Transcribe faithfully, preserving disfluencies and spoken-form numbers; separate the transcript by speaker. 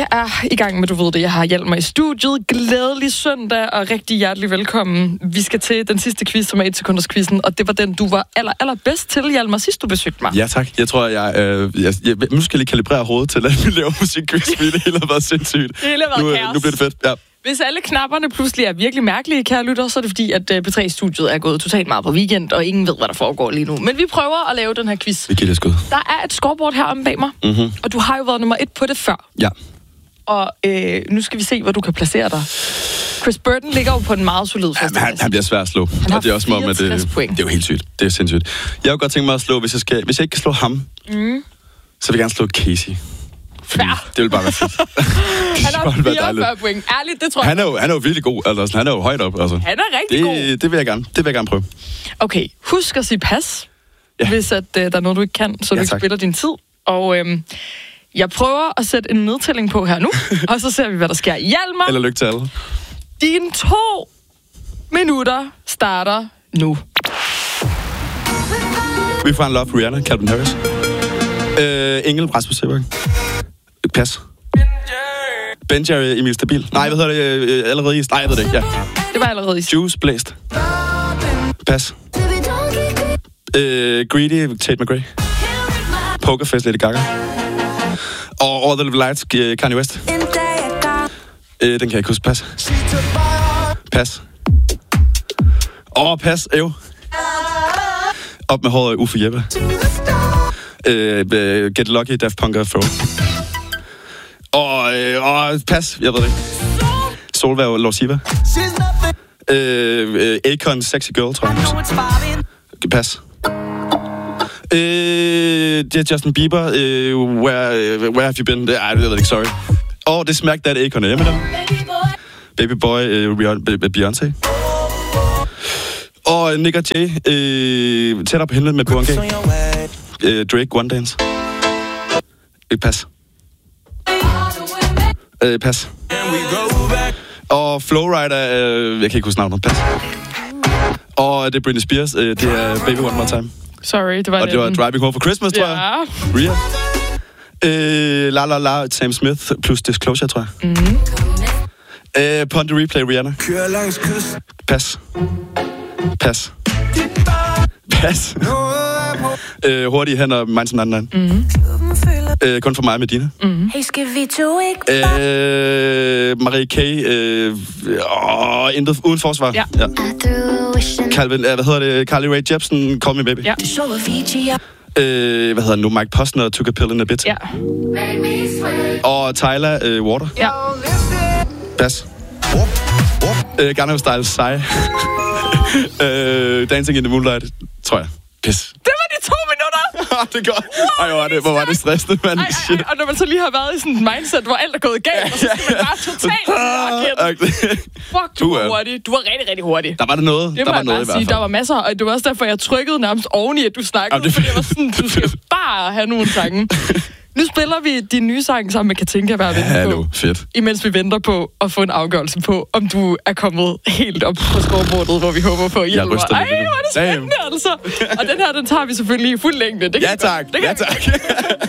Speaker 1: er i gang med, du ved det, jeg har Hjalmar i studiet. Glædelig søndag, og rigtig hjertelig velkommen. Vi skal til den sidste quiz, som er et sekunders quizzen, og det var den, du var aller, aller bedst til, Hjalmar, sidst du besøgte mig.
Speaker 2: Ja, tak. Jeg tror, jeg, øh, jeg, jeg nu skal jeg lige kalibrere hovedet til, at vi laver musikquiz, fordi det hele har været sindssygt.
Speaker 1: Det hele har været
Speaker 2: nu,
Speaker 1: kaos.
Speaker 2: Nu bliver det fedt, ja.
Speaker 1: Hvis alle knapperne pludselig er virkelig mærkelige, kære lytter, så er det fordi, at P tre-studiet er gået totalt meget på weekend, og ingen ved, hvad der foregår lige nu. Men vi prøver at lave den her quiz.
Speaker 2: Vi giver det skud.
Speaker 1: Der er et scoreboard her om bag mig,
Speaker 2: mm-hmm.
Speaker 1: og du har jo været nummer et på det før.
Speaker 2: Ja.
Speaker 1: Og øh, nu skal vi se, hvor du kan placere dig. Chris Burton ligger jo på en meget solid første.
Speaker 2: Ja, han, han bliver svær at slå.
Speaker 1: Han har
Speaker 2: og det er også meget, at det,
Speaker 1: point.
Speaker 2: det er jo helt sygt. Det er sindssygt. Jeg vil godt tænke mig at slå, hvis jeg, skal, hvis jeg ikke kan slå ham, mm. så vil jeg gerne slå Casey.
Speaker 1: Fair.
Speaker 2: Det vil bare være fedt.
Speaker 1: Han har fireogfyrre point. Ærligt, det tror jeg.
Speaker 2: Han er jo, han er jo virkelig god. Altså, han er jo højt op. Altså.
Speaker 1: Han er rigtig
Speaker 2: det,
Speaker 1: god.
Speaker 2: Det vil jeg gerne. Det vil jeg gerne prøve.
Speaker 1: Okay, husk at sige pas, ja. hvis at, uh, der er noget, du ikke kan, så ja, du ikke spiller din tid. Og øhm, jeg prøver at sætte en nedtælling på her nu, og så ser vi, hvad der sker. Hjalmar,
Speaker 2: eller lykke til alle.
Speaker 1: Dine to minutter starter nu.
Speaker 2: Vi får en love for Rihanna, Calvin Harris. Øh, Engel, Rasmus Sebak. Pas. Ben Jerry, Emil Stabil. Nej, hvad hedder det? Øh, allerede is. Nej, jeg ved det ikke. Ja.
Speaker 1: Det var allerede is.
Speaker 2: Juice, Blæst. Pas. Øh, Greedy, Tate McRae. Pokerface, Lady Gaga. Og All the Little Lights, Kanye West. Øh, den kan jeg ikke huske. Pas. Pas. Åh, oh, pas. Ev. Op med håret, Uffe Jeppe. Øh, Get Lucky, Daft Punk og Throw. Og, øh, og pas, jeg ved det ikke. Solværv, Lorsiva. Øh, øh, Akon, Sexy Girl, tror jeg. Pas. Øh, det er Justin Bieber. Øh, where, where have you been? Ej, jeg ved det ikke, sorry. Og oh, det smærkte, at Akon er hjemme der. Baby Boy, øh, Beyoncé. Og Nick og Jay, øh, tættere på hende med Buon G. Øh, Drake, One Dance. Øh, pas. Øh, pas. Og Flowrider, øh, jeg kan ikke huske navnet. Pas. Og det er Britney Spears, øh, det er Baby One More Time.
Speaker 1: Sorry, det var
Speaker 2: og det. Og det var Driving Home for Christmas, tror
Speaker 1: ja.
Speaker 2: jeg. Ria. Øh, La La La, Sam Smith plus Disclosure, tror jeg.
Speaker 1: Mm-hmm.
Speaker 2: Øh, Pond Replay, Rihanna. Pas. Pas. Pas. øh, hurtige hænder, Minds and Nine.
Speaker 1: Mm-hmm.
Speaker 2: Øh, kun for mig med Dina.
Speaker 1: Mm-hmm.
Speaker 3: Hey, skal vi to ikke
Speaker 2: øh, Marie K. Øh, åh, intet uden forsvar.
Speaker 1: Ja.
Speaker 2: ja. Calvin, øh, hvad hedder det? Carly Rae Jepsen, Call Me Baby.
Speaker 1: Ja.
Speaker 2: Øh, hvad hedder det nu? Mike Posner, Took a Pill in a Bit.
Speaker 1: Ja.
Speaker 2: Og Tyler, øh, Water.
Speaker 1: Ja.
Speaker 2: Pas. Øh, Gangnam Style, Psy. øh, Dancing in the Moonlight, tror jeg. Pis.
Speaker 1: Det var de to minutter!
Speaker 2: det er godt. Ej, hvor var det, hvor var det stressende, mand.
Speaker 1: Ej, ej, ej, og når man så lige har været i sådan et mindset, hvor alt er gået galt, og så skal man bare totalt raket. Fuck, du var hurtig. Du var rigtig, rigtig hurtig.
Speaker 2: Der var det noget.
Speaker 1: Det
Speaker 2: der
Speaker 1: må
Speaker 2: var noget
Speaker 1: jeg bare sige. Der var masser, og det var også derfor, jeg trykkede nærmest oveni, at du snakkede. Jamen, det, fordi jeg var sådan, du skal bare have nogle sange. Nu spiller vi din nye sang sammen med Katinka, hvad venter
Speaker 2: Hallo,
Speaker 1: på.
Speaker 2: fedt.
Speaker 1: Imens vi venter på at få en afgørelse på, om du er kommet helt op på scoreboardet, hvor vi håber på at hjælpe. Ej, hvor er det spændende, altså. Og den her, den tager vi selvfølgelig i fuld længde. Det
Speaker 2: ja tak, det ja tak.